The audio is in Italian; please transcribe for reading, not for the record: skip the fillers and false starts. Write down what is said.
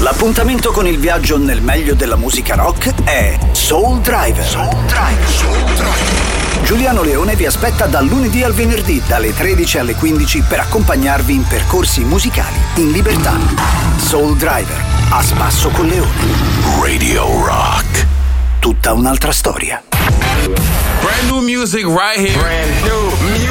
L'appuntamento con il viaggio nel meglio della musica rock è Soul Driver. Giuliano Leone vi aspetta dal lunedì al venerdì dalle 13 alle 15 per accompagnarvi in percorsi musicali in libertà. Soul Driver, a spasso con Leone. Radio Rock. Tutta un'altra storia. Brand new music right here. Brand new music.